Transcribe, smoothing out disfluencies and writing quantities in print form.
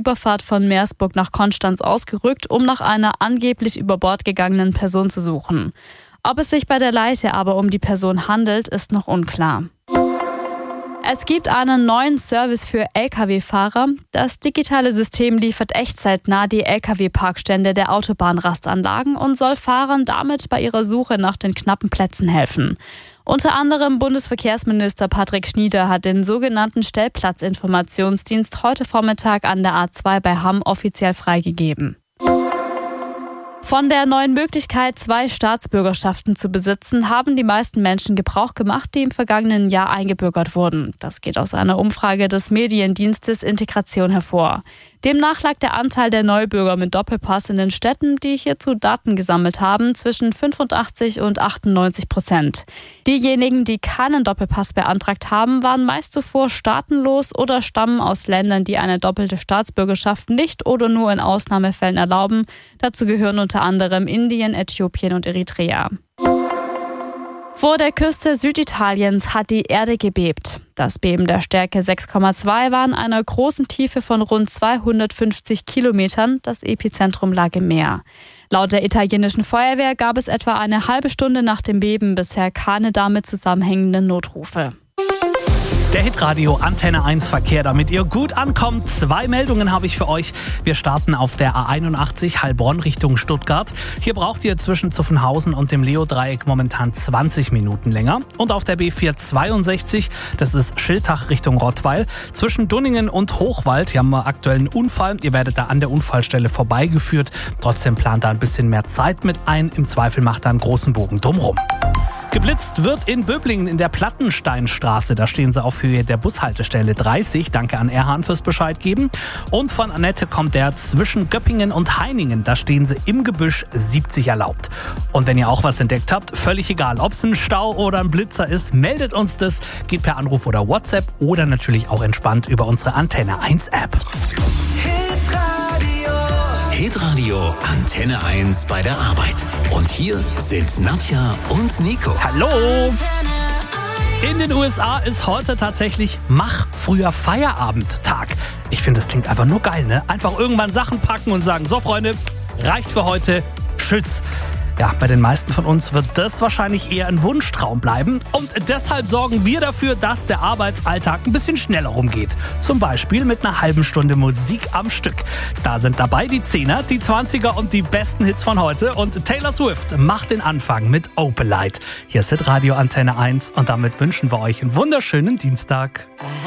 Überfahrt von Meersburg nach Konstanz ausgerückt, um nach einer angeblich über Bord gegangenen Person zu suchen. Ob es sich bei der Leiche aber um die Person handelt, ist noch unklar. Es gibt einen neuen Service für Lkw-Fahrer. Das digitale System liefert echtzeitnah die Lkw-Parkstände der Autobahnrastanlagen und soll Fahrern damit bei ihrer Suche nach den knappen Plätzen helfen. Unter anderem Bundesverkehrsminister Patrick Schnieder hat den sogenannten Stellplatzinformationsdienst heute Vormittag an der A2 bei Hamm offiziell freigegeben. Von der neuen Möglichkeit, 2 Staatsbürgerschaften zu besitzen, haben die meisten Menschen Gebrauch gemacht, die im vergangenen Jahr eingebürgert wurden. Das geht aus einer Umfrage des Mediendienstes Integration hervor. Demnach lag der Anteil der Neubürger mit Doppelpass in den Städten, die hierzu Daten gesammelt haben, zwischen 85% und 98%. Diejenigen, die keinen Doppelpass beantragt haben, waren meist zuvor staatenlos oder stammen aus Ländern, die eine doppelte Staatsbürgerschaft nicht oder nur in Ausnahmefällen erlauben. Dazu gehören unter anderem Indien, Äthiopien und Eritrea. Vor der Küste Süditaliens hat die Erde gebebt. Das Beben der Stärke 6,2 war in einer großen Tiefe von rund 250 Kilometern. Das Epizentrum lag im Meer. Laut der italienischen Feuerwehr gab es etwa eine halbe Stunde nach dem Beben bisher keine damit zusammenhängenden Notrufe. Der Hitradio Antenne 1 Verkehr, damit ihr gut ankommt. 2 Meldungen habe ich für euch. Wir starten auf der A81 Heilbronn Richtung Stuttgart. Hier braucht ihr zwischen Zuffenhausen und dem Leo-Dreieck momentan 20 Minuten länger. Und auf der B462, das ist Schiltach Richtung Rottweil, zwischen Dunningen und Hochwald, hier haben wir aktuell einen Unfall. Ihr werdet da an der Unfallstelle vorbeigeführt. Trotzdem plant da ein bisschen mehr Zeit mit ein. Im Zweifel macht da einen großen Bogen drumherum. Geblitzt wird in Böblingen in der Plattensteinstraße. Da stehen sie auf Höhe der Bushaltestelle 30. Danke an Erhan fürs Bescheid geben. Und von Annette kommt der zwischen Göppingen und Heiningen. Da stehen sie im Gebüsch 70 erlaubt. Und wenn ihr auch was entdeckt habt, völlig egal, ob es ein Stau oder ein Blitzer ist, meldet uns das. Geht per Anruf oder WhatsApp oder natürlich auch entspannt über unsere Antenne 1 App. Hitradio Antenne 1 bei der Arbeit. Und hier sind Nadja und Nico. Hallo! In den USA ist heute tatsächlich Mach früher Feierabend-Tag. Ich finde, das klingt einfach nur geil, ne? Einfach irgendwann Sachen packen und sagen, so Freunde, reicht für heute, tschüss. Ja, bei den meisten von uns wird das wahrscheinlich eher ein Wunschtraum bleiben. Und deshalb sorgen wir dafür, dass der Arbeitsalltag ein bisschen schneller rumgeht. Zum Beispiel mit einer halben Stunde Musik am Stück. Da sind dabei die 10er, die 20er und die besten Hits von heute. Und Taylor Swift macht den Anfang mit Opalite. Hier ist Radio Antenne 1 und damit wünschen wir euch einen wunderschönen Dienstag.